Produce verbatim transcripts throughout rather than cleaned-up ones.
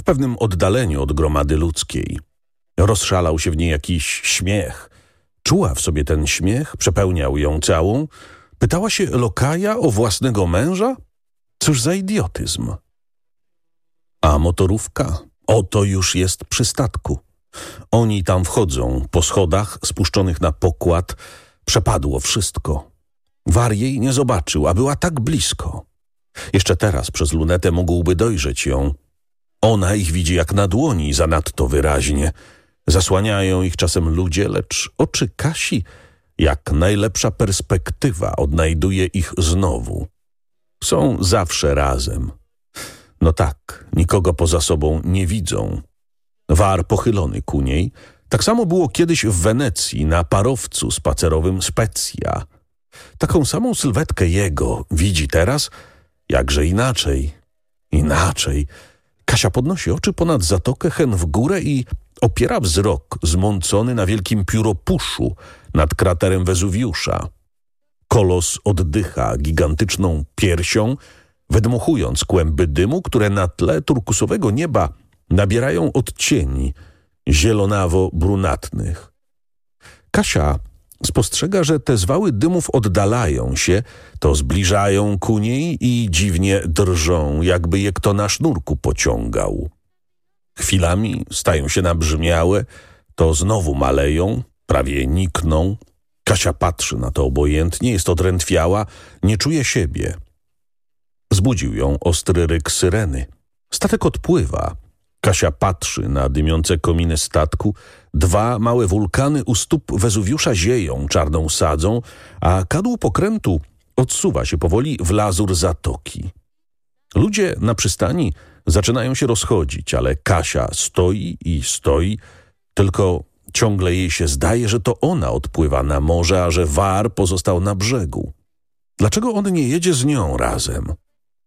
pewnym oddaleniu od gromady ludzkiej. Rozszalał się w niej jakiś śmiech. Czuła w sobie ten śmiech, przepełniał ją całą. Pytała się lokaja o własnego męża? Cóż za idiotyzm. A motorówka? Oto już jest przy statku. Oni tam wchodzą, po schodach spuszczonych na pokład. Przepadło wszystko. War jej nie zobaczył, a była tak blisko. Jeszcze teraz przez lunetę mógłby dojrzeć ją. Ona ich widzi jak na dłoni, zanadto wyraźnie. Zasłaniają ich czasem ludzie, lecz oczy Kasi, jak najlepsza perspektywa, odnajduje ich znowu. Są zawsze razem. No tak, nikogo poza sobą nie widzą. War pochylony ku niej. Tak samo było kiedyś w Wenecji na parowcu spacerowym Specja. Taką samą sylwetkę jego widzi teraz, jakże inaczej. Inaczej. Kasia podnosi oczy ponad zatokę hen w górę i opiera wzrok zmącony na wielkim pióropuszu nad kraterem Wezuwiusza. Kolos oddycha gigantyczną piersią, wydmuchując kłęby dymu, które na tle turkusowego nieba nabierają odcieni zielonawo-brunatnych. Kasia spostrzega, że te zwały dymów oddalają się, to zbliżają ku niej i dziwnie drżą, jakby je kto na sznurku pociągał. Chwilami stają się nabrzmiałe, to znowu maleją, prawie nikną. Kasia patrzy na to obojętnie, jest odrętwiała, nie czuje siebie. Zbudził ją ostry ryk syreny. Statek odpływa. Kasia patrzy na dymiące kominy statku. Dwa małe wulkany u stóp Wezuwiusza zieją czarną sadzą, a kadłub pokrętu odsuwa się powoli w lazur zatoki. Ludzie na przystani zaczynają się rozchodzić, ale Kasia stoi i stoi, tylko ciągle jej się zdaje, że to ona odpływa na morze, a że War pozostał na brzegu. Dlaczego on nie jedzie z nią razem?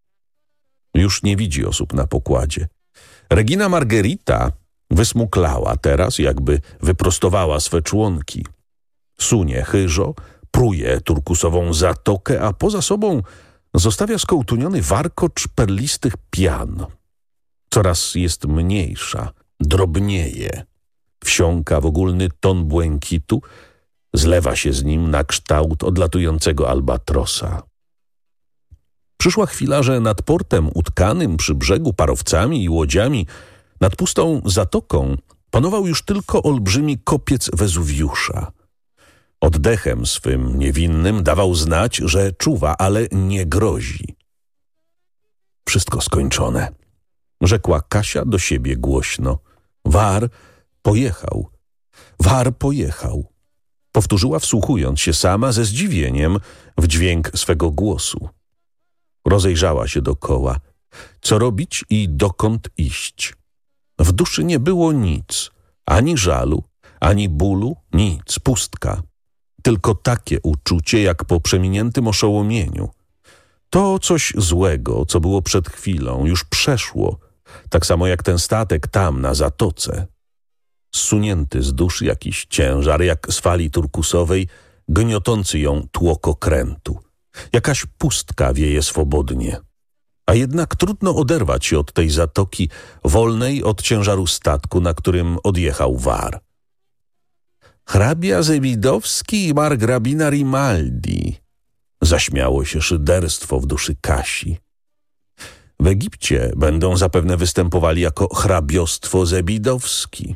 Już nie widzi osób na pokładzie. Regina Margherita wysmuklała teraz, jakby wyprostowała swe członki. Sunie chyżo, pruje turkusową zatokę, a poza sobą zostawia skołtuniony warkocz perlistych pian. Coraz jest mniejsza, drobnieje. Wsiąka w ogólny ton błękitu, zlewa się z nim na kształt odlatującego albatrosa. Przyszła chwila, że nad portem utkanym przy brzegu parowcami i łodziami, nad pustą zatoką, panował już tylko olbrzymi kopiec Wezuwiusza. Oddechem swym niewinnym dawał znać, że czuwa, ale nie grozi. Wszystko skończone, rzekła Kasia do siebie głośno. War pojechał. War pojechał. Powtórzyła, wsłuchując się sama ze zdziwieniem w dźwięk swego głosu. Rozejrzała się dokoła. Co robić i dokąd iść? W duszy nie było nic. Ani żalu, ani bólu, nic. Pustka. Tylko takie uczucie, jak po przeminiętym oszołomieniu. To coś złego, co było przed chwilą, już przeszło. Tak samo jak ten statek tam, na zatoce. Zsunięty z duszy jakiś ciężar, jak z fali turkusowej, gniotący ją tłok okrętu. Jakaś pustka wieje swobodnie. A jednak trudno oderwać się od tej zatoki, wolnej od ciężaru statku, na którym odjechał War. Hrabia Zebidowski i margrabina Rimaldi. Zaśmiało się szyderstwo w duszy Kasi. W Egipcie będą zapewne występowali jako hrabiostwo Zebidowski.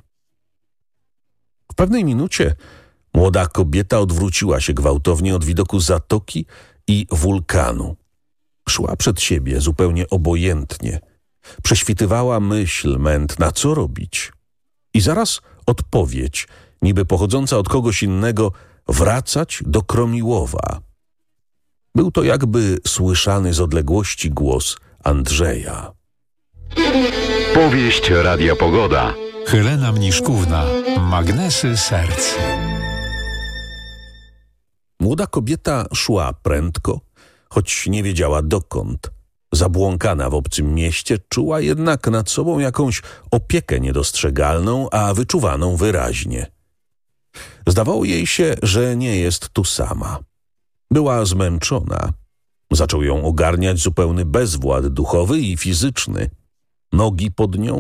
W pewnej minucie młoda kobieta odwróciła się gwałtownie od widoku zatoki i wulkanu. Szła przed siebie zupełnie obojętnie. Prześwitywała myśl mętna, co robić. I zaraz odpowiedź, niby pochodząca od kogoś innego, wracać do Kromiłowa. Był to jakby słyszany z odległości głos Andrzeja. Powieść Radia Pogoda. Helena Mniszkówna. Magnesy serc. Młoda kobieta szła prędko, choć nie wiedziała dokąd. Zabłąkana w obcym mieście, czuła jednak nad sobą jakąś opiekę niedostrzegalną, a wyczuwaną wyraźnie. Zdawało jej się, że nie jest tu sama. Była zmęczona. Zaczął ją ogarniać zupełny bezwład duchowy i fizyczny. Nogi pod nią